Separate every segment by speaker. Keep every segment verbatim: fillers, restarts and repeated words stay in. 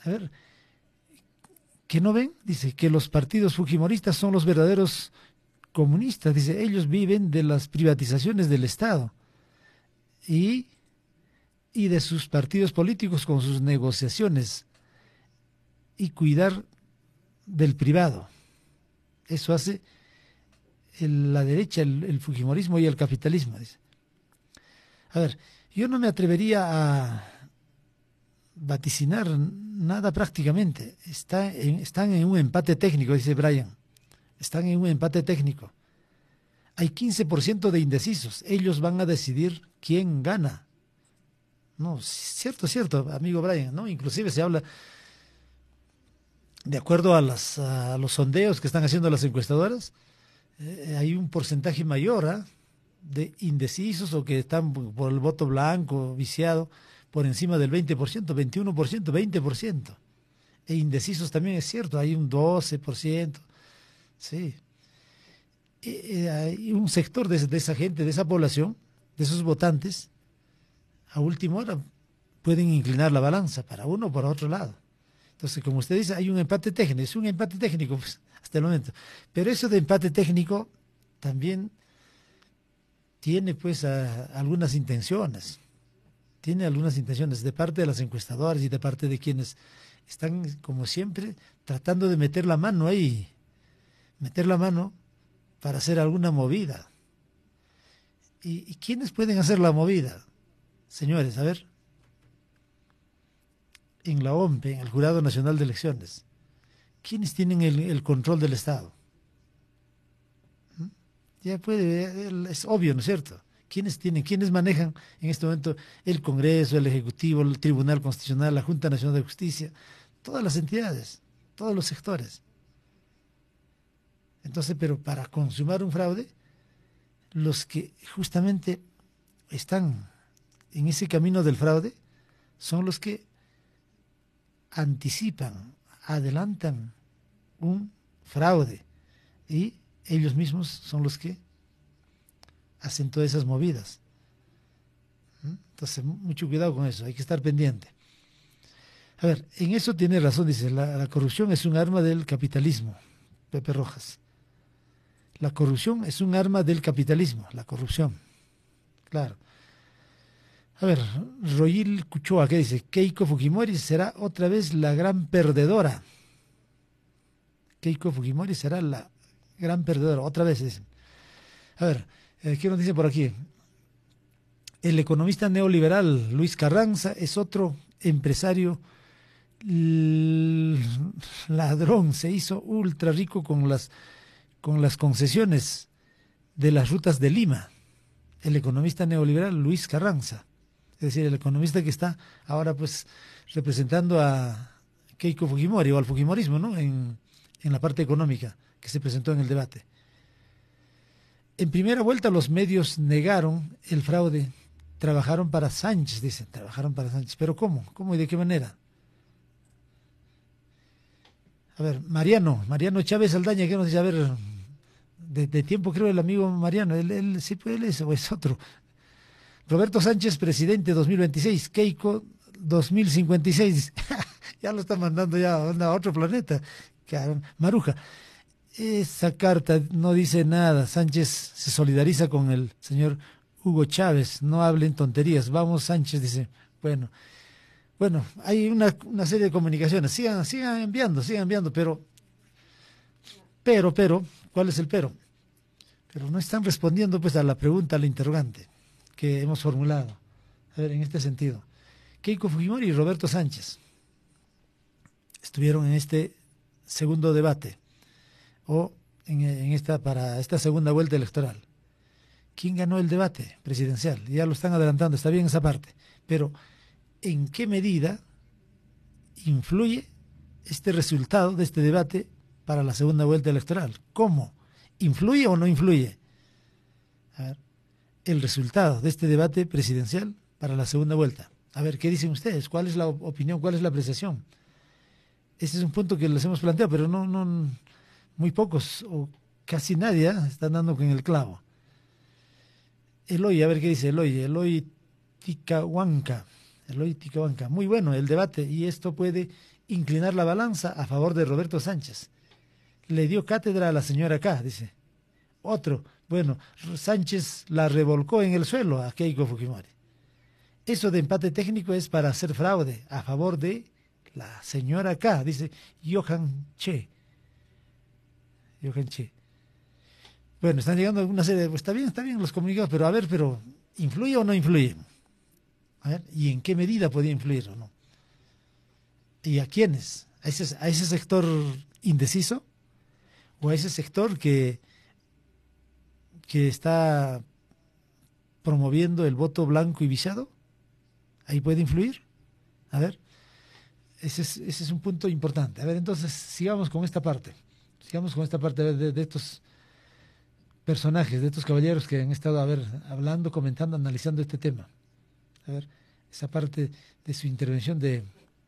Speaker 1: A ver, ¿que no ven? Dice que los partidos fujimoristas son los verdaderos comunistas. Dice, ellos viven de las privatizaciones del Estado y, y de sus partidos políticos con sus negociaciones y cuidar del privado. Eso hace el, la derecha, el, el fujimorismo y el capitalismo. Dice. A ver, yo no me atrevería a vaticinar nada prácticamente. Está en, están en un empate técnico, dice Brian. Están en un empate técnico. Hay quince por ciento de indecisos. Ellos van a decidir quién gana. No, cierto, cierto, amigo Brian, ¿no? Inclusive se habla, de acuerdo a, las, a los sondeos que están haciendo las encuestadoras, eh, hay un porcentaje mayor ¿eh? de indecisos o que están por el voto blanco, viciado, por encima del veinte por ciento, veintiuno por ciento, veinte por ciento. E indecisos también es cierto, hay un doce por ciento. Sí. Eh, eh, hay un sector de, de esa gente, de esa población, de esos votantes, a última hora pueden inclinar la balanza para uno o para otro lado. Entonces, como usted dice, hay un empate técnico, es un empate técnico pues, hasta el momento. Pero eso de empate técnico también tiene pues a, algunas intenciones, tiene algunas intenciones de parte de las encuestadoras y de parte de quienes están, como siempre, tratando de meter la mano ahí, meter la mano para hacer alguna movida. ¿Y, y quiénes pueden hacer la movida? Señores, a ver, en la O M P E, en el Jurado Nacional de Elecciones, ¿quiénes tienen el, el control del Estado? ¿Mm? Ya puede, es obvio, ¿no es cierto? ¿Quiénes tienen, quiénes manejan en este momento el Congreso, el Ejecutivo, el Tribunal Constitucional, la Junta Nacional de Justicia? Todas las entidades, todos los sectores. Entonces, pero para consumar un fraude, los que justamente están en ese camino del fraude son los que anticipan, adelantan un fraude y ellos mismos son los que hacen todas esas movidas. Entonces, mucho cuidado con eso, hay que estar pendiente. A ver, en eso tiene razón, dice, la, la corrupción es un arma del capitalismo, Pepe Rojas. La corrupción es un arma del capitalismo, la corrupción, claro. A ver, Royil Cuchoa, ¿qué dice? Keiko Fujimori será otra vez la gran perdedora. Keiko Fujimori será la gran perdedora, otra vez dicen. A ver, eh, ¿qué nos dice por aquí? El economista neoliberal Luis Carranza es otro empresario ladrón, se hizo ultra rico con las, con las concesiones de las rutas de Lima. El economista neoliberal Luis Carranza. Es decir, el economista que está ahora pues representando a Keiko Fujimori o al Fujimorismo, ¿no? En, en la parte económica que se presentó en el debate. En primera vuelta los medios negaron el fraude, trabajaron para Sánchez, dicen, trabajaron para Sánchez. ¿Pero cómo? ¿Cómo y de qué manera? A ver, Mariano, Mariano Chávez Aldaña, ¿qué nos dice? A ver, de, de tiempo creo el amigo Mariano, él, él sí puede él es, o es otro. Roberto Sánchez, presidente dos mil veintiséis, Keiko dos mil cincuenta y seis, ya lo está mandando ya a otro planeta, Maruja. Esa carta no dice nada, Sánchez se solidariza con el señor Hugo Chávez, no hablen tonterías, vamos Sánchez, dice, bueno, bueno, hay una, una serie de comunicaciones, sigan, sigan enviando, sigan enviando, pero, pero, pero, ¿cuál es el pero? Pero no están respondiendo pues a la pregunta, a la interrogante que hemos formulado. A ver, en este sentido, Keiko Fujimori y Roberto Sánchez estuvieron en este segundo debate o en, en esta para esta segunda vuelta electoral. ¿Quién ganó el debate presidencial? Ya lo están adelantando, está bien esa parte, pero ¿en qué medida influye este resultado de este debate para la segunda vuelta electoral? ¿Cómo? ¿Influye o no influye? A ver, el resultado de este debate presidencial para la segunda vuelta. A ver, ¿qué dicen ustedes? ¿Cuál es la opinión? ¿Cuál es la apreciación? Este es un punto que les hemos planteado, pero no, no muy pocos o casi nadie ¿eh? están dando con el clavo. Eloy, a ver qué dice Eloy. Eloy Ticahuanca. Eloy Ticahuanca. Muy bueno el debate y esto puede inclinar la balanza a favor de Roberto Sánchez. Le dio cátedra a la señora K, dice. Otro, bueno, Sánchez la revolcó en el suelo a Keiko Fujimori. Eso de empate técnico es para hacer fraude a favor de la señora K, dice Johan Che. Johan Che. Bueno, están llegando una serie de... Está bien, está bien los comunicados, pero a ver, pero ¿influye o no influye? A ver, ¿y en qué medida podía influir o no? ¿Y a quiénes? ¿A ese, a ese sector indeciso? ¿O a ese sector que, que está promoviendo el voto blanco y viciado? ¿Ahí puede influir? A ver, ese es, ese es un punto importante. A ver, entonces, sigamos con esta parte. Sigamos con esta parte de, de, de estos personajes, de estos caballeros que han estado, a ver, hablando, comentando, analizando este tema. A ver, esa parte de su intervención de,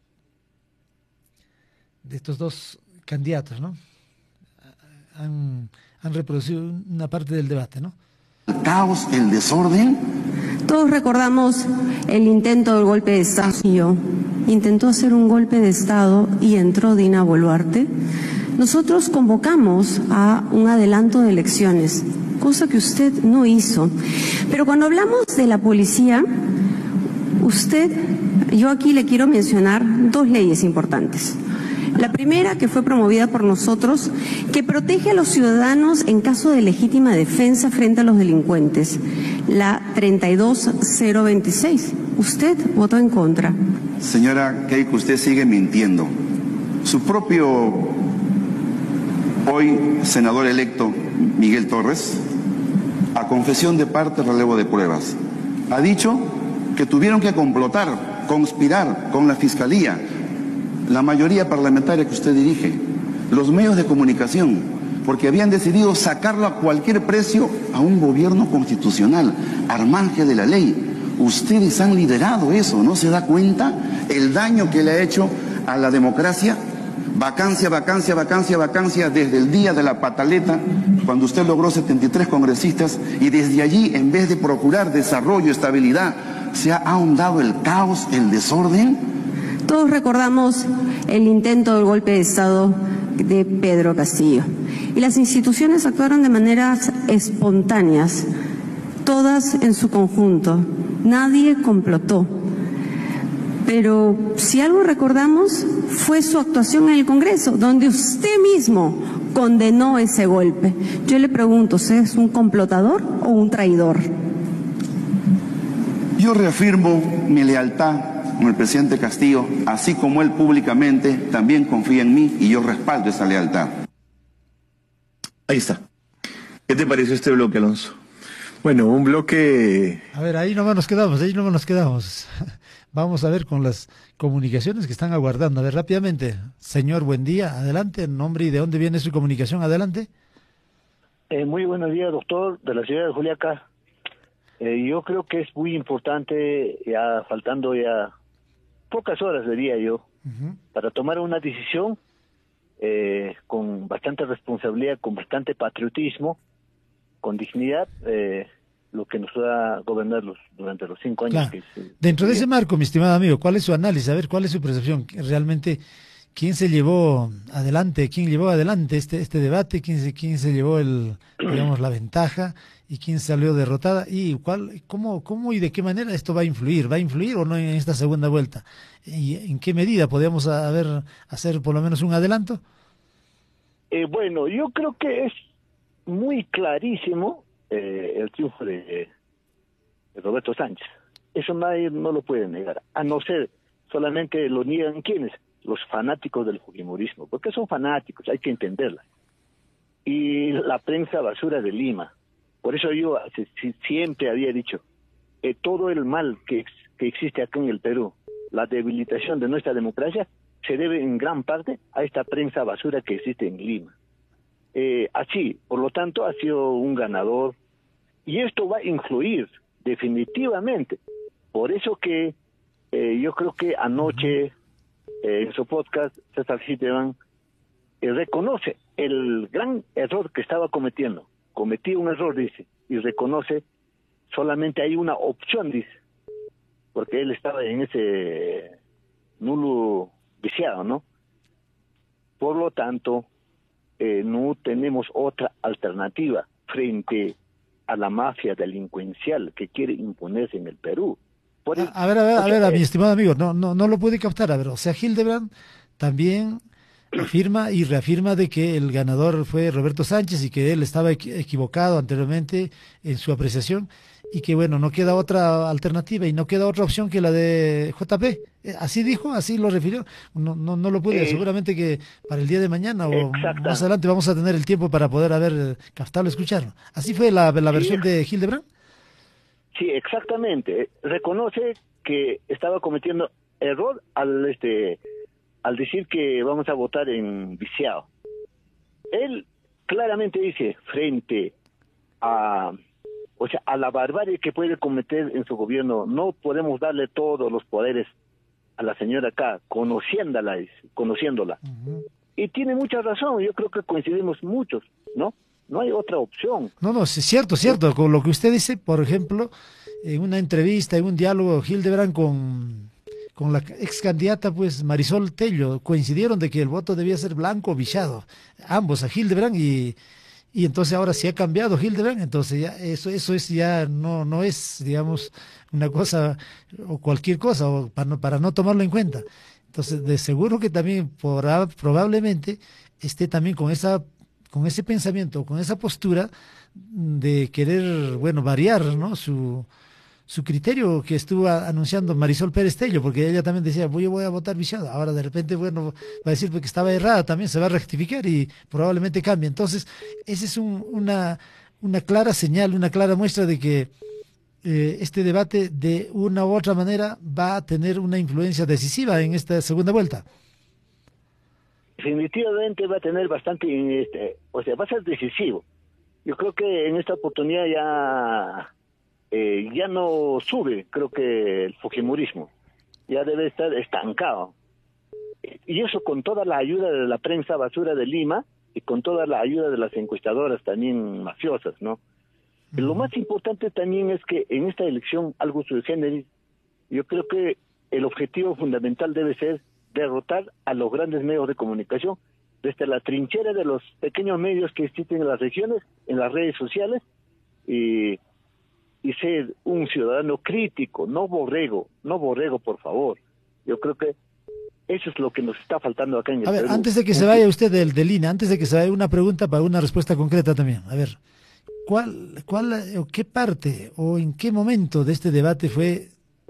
Speaker 1: de estos dos candidatos, ¿no? Han, han reproducido una parte del debate, ¿no?
Speaker 2: El caos, el desorden.
Speaker 3: Todos recordamos el intento del golpe de Estado. Intentó hacer un golpe de Estado y entró Dina Boluarte. Nosotros convocamos a un adelanto de elecciones, cosa que usted no hizo. Pero cuando hablamos de la policía, usted, yo aquí le quiero mencionar dos leyes importantes. La primera, que fue promovida por nosotros, que protege a los ciudadanos en caso de legítima defensa frente a los delincuentes. La treinta y dos cero veintiséis. Usted votó en contra.
Speaker 2: Señora Keiko, usted sigue mintiendo. Su propio, hoy senador electo, Miguel Torres, a confesión de parte, relevo de pruebas, ha dicho que tuvieron que complotar, conspirar con la Fiscalía, la mayoría parlamentaria que usted dirige, los medios de comunicación, porque habían decidido sacarlo a cualquier precio a un gobierno constitucional, al margen de la ley. Ustedes han liderado eso, ¿no se da cuenta el daño que le ha hecho a la democracia? Vacancia, vacancia, vacancia, vacancia, desde el día de la pataleta, cuando usted logró setenta y tres congresistas, y desde allí, en vez de procurar desarrollo, estabilidad, se ha ahondado el caos, el desorden.
Speaker 3: Todos recordamos el intento del golpe de Estado de Pedro Castillo. Y las instituciones actuaron de maneras espontáneas, todas en su conjunto. Nadie complotó. Pero si algo recordamos fue su actuación en el Congreso, donde usted mismo condenó ese golpe. Yo le pregunto, ¿usted es un complotador o un traidor?
Speaker 2: Yo reafirmo mi lealtad con el presidente Castillo, así como él públicamente también confía en mí y yo respaldo esa lealtad.
Speaker 4: Ahí está. ¿Qué te pareció este bloque, Alonso? Bueno, un bloque...
Speaker 1: A ver, ahí nomás nos quedamos, ahí nomás nos quedamos. Vamos a ver con las comunicaciones que están aguardando. A ver, rápidamente. Señor, buen día. Adelante, nombre y de dónde viene su comunicación. Adelante.
Speaker 5: Eh, muy buenos días, doctor, de la ciudad de Juliaca. Eh, yo creo que es muy importante, ya faltando ya pocas horas, diría yo, uh-huh. para tomar una decisión eh, con bastante responsabilidad, con bastante patriotismo, con dignidad, eh, lo que nos va a gobernar los, durante los cinco años.
Speaker 1: Claro.
Speaker 5: Que se,
Speaker 1: Dentro
Speaker 5: que
Speaker 1: de ese marco, mi estimado amigo, ¿cuál es su análisis? A ver, ¿cuál es su percepción? Realmente, ¿quién se llevó adelante? ¿Quién llevó adelante este este debate? ¿Quién se, quién se llevó el, digamos, la ventaja? ¿Y quién salió derrotada? ¿Y cuál, cómo, cómo y de qué manera esto va a influir? ¿Va a influir o no en esta segunda vuelta? ¿Y en qué medida podemos a ver, hacer por lo menos un adelanto?
Speaker 5: Eh, bueno, yo creo que es muy clarísimo eh, el triunfo de, de Roberto Sánchez. Eso nadie no lo puede negar, a no ser solamente lo niegan quienes, los fanáticos del fujimorismo, porque son fanáticos, hay que entenderla. Y la prensa basura de Lima. Por eso yo siempre había dicho, eh, todo el mal que, que existe acá en el Perú, la debilitación de nuestra democracia, se debe en gran parte a esta prensa basura que existe en Lima. Eh, así, por lo tanto, ha sido un ganador, y esto va a influir definitivamente. Por eso que eh, yo creo que anoche, eh, en su podcast, César Sitteban eh, reconoce el gran error que estaba cometiendo. Cometí un error, dice, y reconoce, solamente hay una opción, dice, porque él estaba en ese nulo viciado, ¿no? Por lo tanto, eh, no tenemos otra alternativa frente a la mafia delincuencial que quiere imponerse en el Perú. Por el,
Speaker 1: a, a ver, a ver, a ver, a
Speaker 5: eh,
Speaker 1: mi estimado amigo, no, no, no lo pude captar. A ver, o sea, Hildebrand también afirma y reafirma de que el ganador fue Roberto Sánchez y que él estaba equi equivocado anteriormente en su apreciación y que bueno, no queda otra alternativa y no queda otra opción que la de J P. Así dijo, así lo refirió. No, no, no lo pude, eh, seguramente que para el día de mañana o más adelante vamos a tener el tiempo para poder haber captarlo, escucharlo. ¿Así fue la, la versión sí. de Hildebrand?
Speaker 5: Sí, exactamente. Reconoce que estaba cometiendo error al este al decir que vamos a votar en viciado. Él claramente dice, frente a, o sea, a la barbarie que puede cometer en su gobierno, no podemos darle todos los poderes a la señora acá, conociéndola, conociéndola. Uh-huh. Y tiene mucha razón, yo creo que coincidimos muchos, ¿no? No hay otra opción.
Speaker 1: No, no, es cierto, cierto. Con lo que usted dice, por ejemplo, en una entrevista, en un diálogo, Hildebrand con... con la ex candidata pues Marisol Tello, coincidieron de que el voto debía ser blanco o viciado, ambos a Hildebrand, y, y entonces ahora sí ha cambiado Hildebrand, entonces ya eso eso es ya no no es, digamos, una cosa o cualquier cosa o para no, para no tomarlo en cuenta. Entonces de seguro que también podrá, probablemente esté también con esa con ese pensamiento, con esa postura de querer, bueno, variar, ¿no?, su su criterio que estuvo anunciando Marisol Pérez Tello, porque ella también decía, voy, voy a votar viciado. Ahora de repente, bueno, va a decir que estaba errada, también se va a rectificar y probablemente cambie. Entonces, esa es un, una, una clara señal, una clara muestra de que eh, este debate de una u otra manera va a tener una influencia decisiva en esta segunda vuelta.
Speaker 5: Definitivamente va a tener bastante, este, o sea, va a ser decisivo. Yo creo que en esta oportunidad ya... Eh, ya no sube, creo que el fujimorismo, ya debe estar estancado. Y eso con toda la ayuda de la prensa basura de Lima y con toda la ayuda de las encuestadoras también mafiosas, ¿no? Uh-huh. Lo más importante también es que en esta elección, algo sui generis, yo creo que el objetivo fundamental debe ser derrotar a los grandes medios de comunicación, desde la trinchera de los pequeños medios que existen en las regiones, en las redes sociales, y... y ser un ciudadano crítico, no borrego, no borrego, por favor. Yo creo que eso es lo que nos está faltando acá en el
Speaker 1: A ver,
Speaker 5: Perú.
Speaker 1: Antes de que se vaya usted del, del I N E, antes de que se vaya, una pregunta para una respuesta concreta también. A ver, ¿cuál, cuál, o qué parte o en qué momento de este debate fue,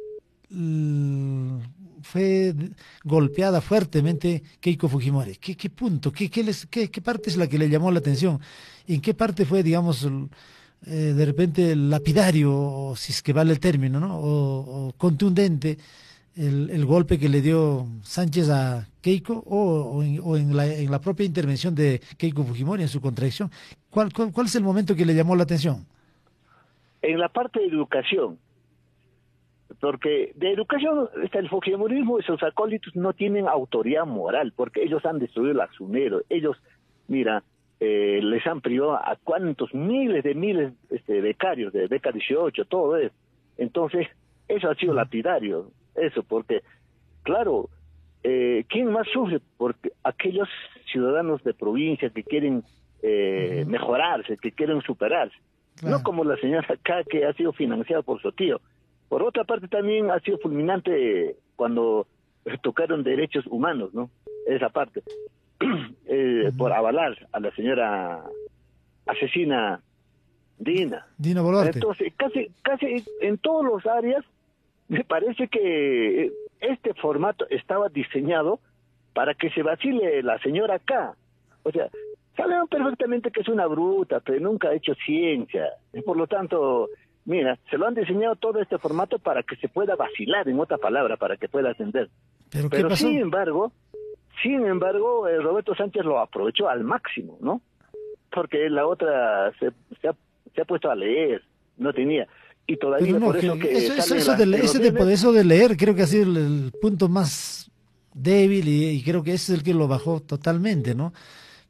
Speaker 1: fue golpeada fuertemente Keiko Fujimori? ¿Qué, qué punto, qué, qué, les, qué, qué parte es la que le llamó la atención? ¿En qué parte fue, digamos... Eh, de repente lapidario, o si es que vale el término, ¿no?, o, o contundente el, el golpe que le dio Sánchez a Keiko, o, o, en, o en, la, en la propia intervención de Keiko Fujimori en su contradicción? ¿Cuál, cuál, ¿Cuál es el momento que le llamó la atención?
Speaker 5: En la parte de educación, porque de educación está el fujimorismo y sus acólitos no tienen autoridad moral, porque ellos han destruido el Asunero, ellos, mira, Eh, les han privado a cuántos miles de miles este, becarios, de beca dieciocho, todo eso. Entonces, eso ha sido lapidario, eso, porque, claro, eh, ¿quién más sufre? Porque aquellos ciudadanos de provincia que quieren eh, uh-huh. mejorarse, que quieren superarse, claro. No como la señora acá que ha sido financiada por su tío. Por otra parte, también ha sido fulminante cuando tocaron derechos humanos, ¿no? Esa parte. Eh, uh-huh. Por avalar a la señora asesina Dina.
Speaker 1: Dina Boluarte.
Speaker 5: Entonces, casi, casi en todas las áreas, me parece que este formato estaba diseñado para que se vacile la señora acá. O sea, saben perfectamente que es una bruta, pero nunca ha hecho ciencia. Y por lo tanto, mira, se lo han diseñado todo este formato para que se pueda vacilar, en otra palabra, para que pueda ascender.
Speaker 1: Pero, ¿qué
Speaker 5: pero
Speaker 1: pasó?
Speaker 5: sin embargo... Sin embargo, eh, Roberto Sánchez lo aprovechó al máximo, ¿no? Porque la otra se, se, ha, se ha puesto a leer, no tenía. Y todavía
Speaker 1: no,
Speaker 5: por eso
Speaker 1: que,
Speaker 5: que...
Speaker 1: Eso, eso, eso, de, ese de, eso de leer creo que ha sido el, el punto más débil y, y creo que ese es el que lo bajó totalmente, ¿no?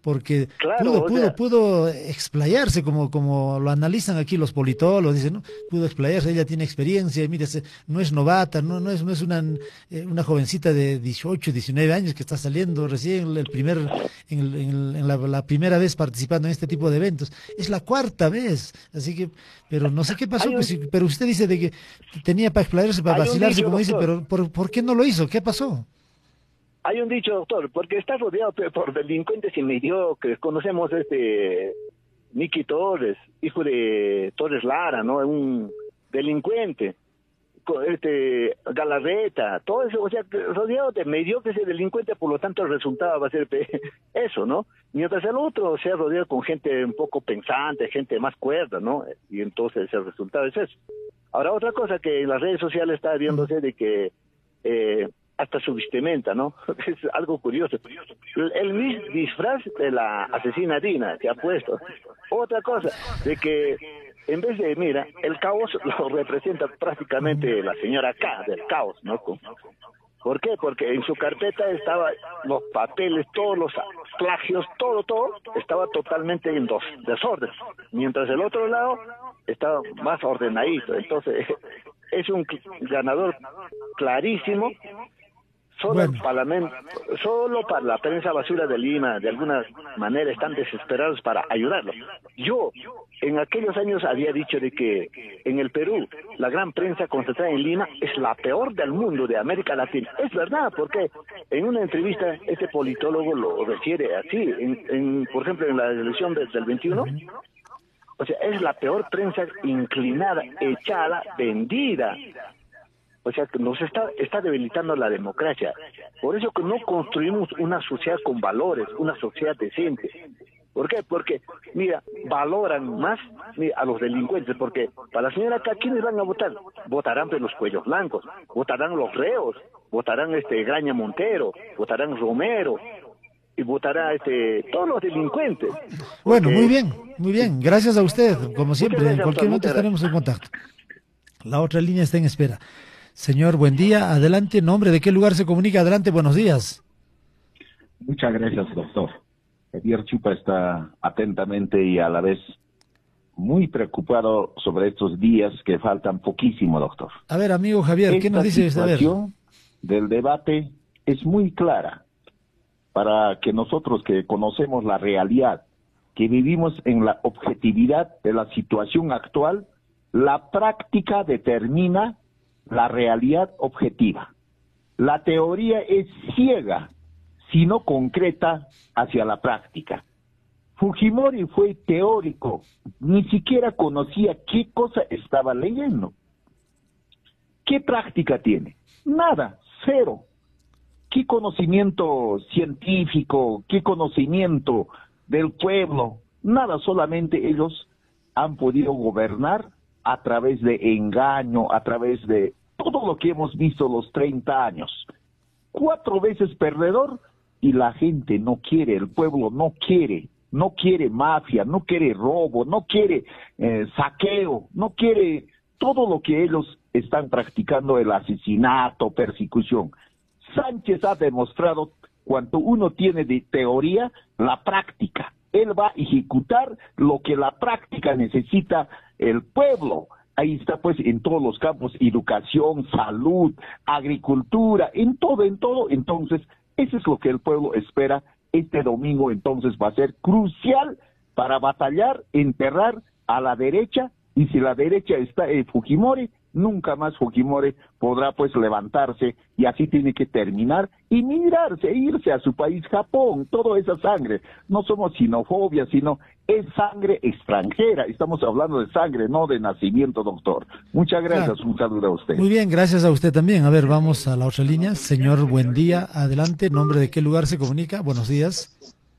Speaker 1: porque
Speaker 5: Claro,
Speaker 1: pudo,
Speaker 5: o
Speaker 1: pudo,
Speaker 5: sea,
Speaker 1: pudo explayarse como, como lo analizan aquí los politólogos, dicen, ¿no? Pudo explayarse, ella tiene experiencia, mire, se- no es novata, no, no es, no es una, eh, una jovencita de dieciocho, diecinueve años que está saliendo recién el primer, en, el- en el- en la, la primera vez participando en este tipo de eventos, es la cuarta vez, así que, pero no sé qué pasó,
Speaker 5: hay
Speaker 1: pues,
Speaker 5: un,
Speaker 1: sí, pero usted dice de que tenía para explayarse, para
Speaker 5: hay un
Speaker 1: vacilarse,
Speaker 5: dicho,
Speaker 1: como dice,
Speaker 5: doctor.
Speaker 1: pero ¿por, por qué no lo hizo? ¿Qué pasó?
Speaker 5: Hay un dicho, doctor, porque está rodeado pe- por delincuentes y mediocres. Conocemos este Nicky Torres, hijo de Torres Lara, ¿no? Un delincuente. Co- Este Galarreta, todo eso, o sea, que rodeado de mediocres y delincuentes, por lo tanto el resultado va a ser pe- eso, ¿no? Mientras el otro sea rodeado con gente un poco pensante, gente más cuerda, ¿no? Y entonces el resultado es eso. Ahora, otra cosa que en las redes sociales está viéndose de que eh, hasta su vestimenta, ¿no? Es algo curioso. El, el mis- disfraz de la asesina Dina que ha puesto. Otra cosa, de que en vez de, mira, el caos lo representa prácticamente la señora K, del caos, ¿no? Con- ¿Por qué? Porque en su carpeta estaba los papeles, todos los plagios, todo, todo, estaba totalmente en dos, desorden. Mientras el otro lado estaba más ordenadito. Entonces, es un ganador clarísimo. Solo
Speaker 1: Bueno.
Speaker 5: el Parlamento, solo para la prensa basura de Lima, de alguna manera están desesperados para ayudarlo. Yo, en aquellos años había dicho de que en el Perú, la gran prensa concentrada en Lima es la peor del mundo, de América Latina. Es verdad, porque en una entrevista este politólogo lo refiere así, en, en, por ejemplo, en la elección del, del veintiuno, o sea, es la peor prensa inclinada, echada, vendida. O sea, que nos está, está debilitando la democracia. Por eso que no construimos una sociedad con valores, una sociedad decente. ¿Por qué? Porque, mira, valoran más mira, a los delincuentes, porque para la señora acá, ¿quiénes van a votar? Votarán por los cuellos blancos, votarán los reos, votarán este Graña Montero, votarán Romero, y votará este todos los delincuentes.
Speaker 1: Bueno, muy
Speaker 5: Porque-
Speaker 1: bien, muy bien. Gracias a usted, como siempre.
Speaker 5: gracias,
Speaker 1: En cualquier
Speaker 5: doctor,
Speaker 1: momento
Speaker 5: muchas
Speaker 1: estaremos en contacto. La otra línea está en espera. Señor, buen día. Adelante, nombre, ¿de qué lugar se comunica? Adelante, buenos días.
Speaker 6: Muchas gracias, doctor. Javier Chupa está atentamente y a la vez muy preocupado sobre estos días que faltan poquísimo, doctor.
Speaker 1: A ver, amigo Javier, ¿qué
Speaker 6: Esta
Speaker 1: nos dice usted? A ver.
Speaker 6: situación del debate es muy clara para que nosotros que conocemos la realidad, que vivimos en la objetividad de la situación actual, la práctica determina la realidad objetiva. La teoría es ciega, si no concreta hacia la práctica. Fujimori fue teórico, ni siquiera conocía qué cosa estaba leyendo. ¿Qué práctica tiene? Nada, cero. ¿Qué conocimiento científico, qué conocimiento del pueblo? Nada, solamente ellos han podido gobernar a través de engaño, a través de todo lo que hemos visto los treinta años. Cuatro veces perdedor y la gente no quiere, el pueblo no quiere, no quiere mafia, no quiere robo, no quiere eh, saqueo, no quiere todo lo que ellos están practicando, el asesinato, persecución. Sánchez ha demostrado, cuando uno tiene de teoría, la práctica. Él va a ejecutar lo que la práctica necesita el pueblo. Ahí está pues en todos los campos, educación, salud, agricultura, en todo, en todo. Entonces, eso es lo que el pueblo espera. Este domingo entonces va a ser crucial para batallar, enterrar a la derecha, y si la derecha está en Fujimori, nunca más Fujimori podrá pues levantarse, y así tiene que terminar y migrarse, irse a su país, Japón. Toda esa sangre, no somos xenofobia, sino es sangre extranjera. Estamos hablando de sangre, no de nacimiento, doctor. Muchas gracias,
Speaker 1: Claro.
Speaker 6: Un saludo a usted.
Speaker 1: Muy bien, gracias a usted también. A ver, vamos a la otra línea. Señor, buen día. Adelante, nombre, ¿de qué lugar se comunica? Buenos días.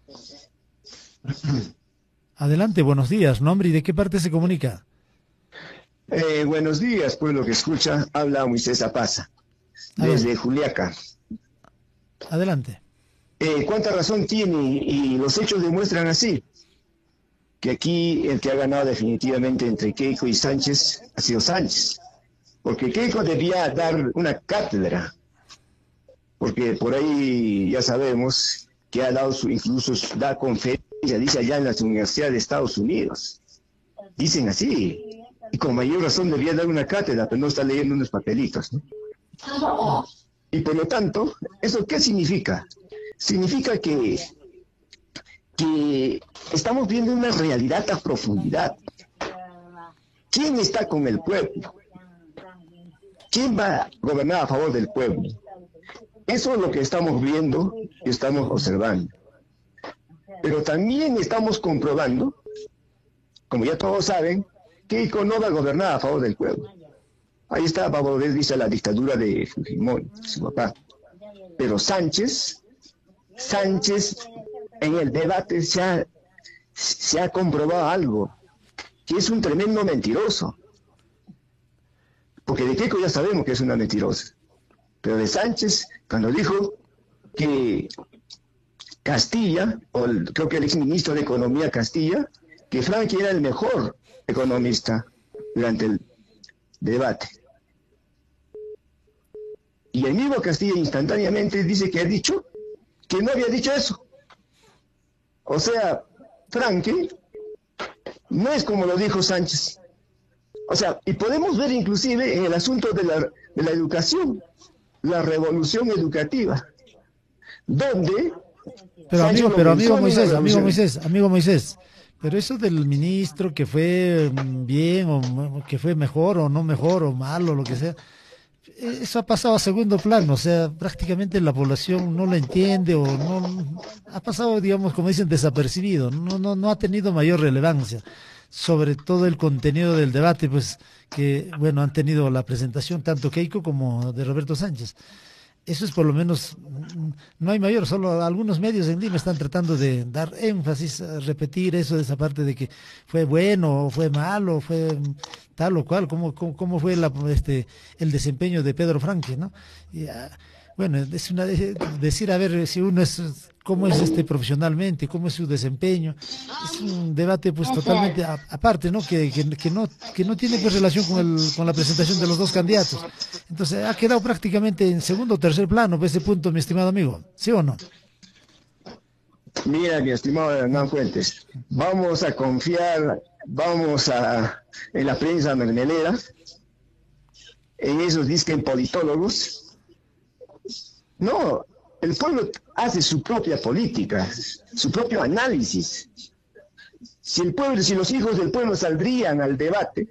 Speaker 1: Adelante, buenos días. Nombre y de qué parte se comunica.
Speaker 7: Eh, buenos días, pueblo que escucha. Habla Moisés Apaza,
Speaker 1: A ver.
Speaker 7: desde Juliaca.
Speaker 1: Adelante.
Speaker 7: Eh, ¿Cuánta razón tiene? Y los hechos demuestran así, que aquí el que ha ganado definitivamente entre Keiko y Sánchez ha sido Sánchez. Porque Keiko debía dar una cátedra, porque por ahí ya sabemos que ha dado su, incluso da conferencia, dice allá en las universidades de Estados Unidos. Dicen así, y con mayor razón debería dar una cátedra, pero no está leyendo unos papelitos, ¿no? Y por lo tanto, ¿eso qué significa? Significa que, que estamos viendo una realidad a profundidad. ¿Quién está con el pueblo? ¿Quién va a gobernar a favor del pueblo? Eso es lo que estamos viendo y estamos observando. Pero también estamos comprobando, como ya todos saben, que Keiko no va a gobernar a favor del pueblo. Ahí está, va a volver, dice, la dictadura de Fujimori, su papá. Pero Sánchez, Sánchez en el debate se ha, se ha comprobado algo, que es un tremendo mentiroso. Porque de Keiko ya sabemos que es una mentirosa. Pero de Sánchez, cuando dijo que Castilla, o el, creo que el exministro de Economía Castilla, que Franqui era el mejor economista durante el debate. Y el mismo Castilla instantáneamente dice que ha dicho que no había dicho eso. O sea, Franqui no es como lo dijo Sánchez. O sea, y podemos ver inclusive en el asunto de la, de la educación, la revolución educativa, donde...
Speaker 1: Pero amigo, pero amigo Moisés, amigo Moisés, amigo Moisés, pero eso del ministro que fue bien o que fue mejor o no mejor o malo, lo que sea, eso ha pasado a segundo plano, o sea, prácticamente la población no lo entiende o no, ha pasado, digamos, como dicen, desapercibido, no, no, no ha tenido mayor relevancia, sobre todo el contenido del debate, pues, que, bueno, han tenido la presentación tanto Keiko como de Roberto Sánchez. Eso es por lo menos, no hay mayor, solo algunos medios en Lima están tratando de dar énfasis, a repetir eso de esa parte de que fue bueno, o fue malo, fue tal o cual, cómo, cómo, cómo fue la, este, el desempeño de Pedro Franqui, ¿no? Y, ah, bueno, es una, decir a ver si uno es, cómo es este profesionalmente, cómo es su desempeño, es un debate pues totalmente a, aparte, ¿no? Que, que, que no que no tiene pues relación con, el, con la presentación de los dos candidatos. Entonces ha quedado prácticamente en segundo o tercer plano por ese punto, mi estimado amigo, ¿sí o no?
Speaker 7: Mira, mi estimado Hernán Fuentes, vamos a confiar, vamos a, en la prensa mermelera, en esos disquen politólogos. No, el pueblo hace su propia política, su propio análisis. Si el pueblo, si los hijos del pueblo saldrían al debate,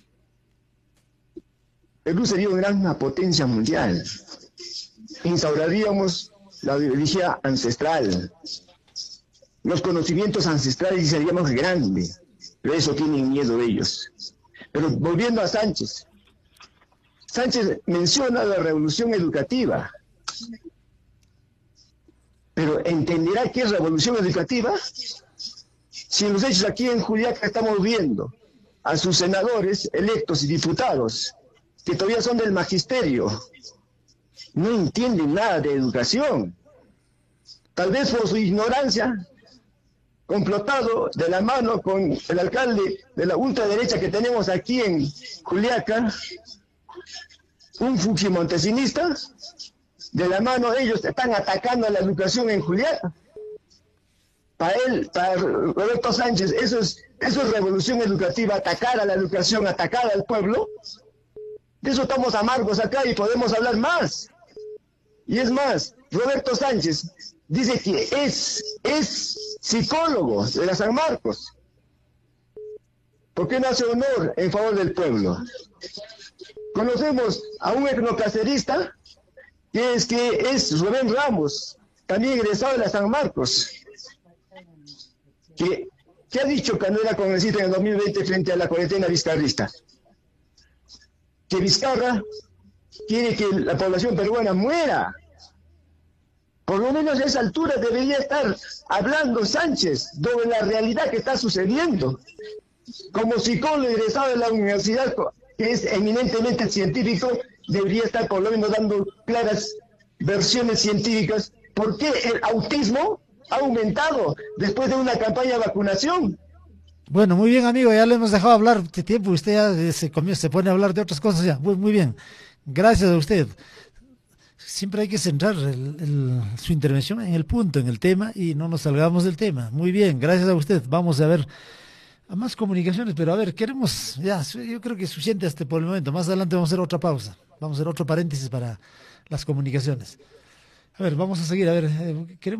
Speaker 7: Perú sería una gran potencia mundial. Instauraríamos la ideología ancestral, los conocimientos ancestrales y seríamos grandes. Pero eso tienen miedo ellos. Pero volviendo a Sánchez, Sánchez menciona la revolución educativa. Pero ¿entenderá qué es revolución educativa? Si en los hechos aquí en Juliaca estamos viendo a sus senadores electos y diputados, que todavía son del magisterio, no entienden nada de educación. Tal vez por su ignorancia, complotado de la mano con el alcalde de la ultraderecha que tenemos aquí en Juliaca, un fujimontesinista, de la mano de ellos están atacando a la educación en Juliaca. Para él, para Roberto Sánchez, eso es, eso es revolución educativa, atacar a la educación, atacar al pueblo. De eso estamos amargos acá y podemos hablar más. Y es más, Roberto Sánchez dice que es, es psicólogo de la San Marcos. ¿Por qué no hace honor en favor del pueblo? Conocemos a un etnocacerista que es, que es Rubén Ramos, también egresado de la San Marcos, que, que ha dicho cuando era congresista en el dos mil veinte frente a la cuarentena vizcarrista, que Vizcarra quiere que la población peruana muera. Por lo menos a esa altura debería estar hablando Sánchez sobre la realidad que está sucediendo. Como psicólogo egresado de la universidad, que es eminentemente científico, debería estar por lo menos dando claras versiones científicas. ¿Por qué el autismo ha aumentado después de una campaña de vacunación?
Speaker 1: Bueno, muy bien, amigo, ya le hemos dejado hablar de tiempo, usted ya se, comió, se pone a hablar de otras cosas ya. Muy, muy bien, gracias a usted. siempre hay que centrar el, el, su intervención en el punto, en el tema, y no nos salgamos del tema. Muy bien, gracias a usted. Vamos a ver a más comunicaciones, pero a ver, queremos, ya, yo creo que es suficiente hasta por el momento. Más adelante vamos a hacer otra pausa, vamos a hacer otro paréntesis para las comunicaciones. A ver, vamos a seguir, a ver, eh, queremos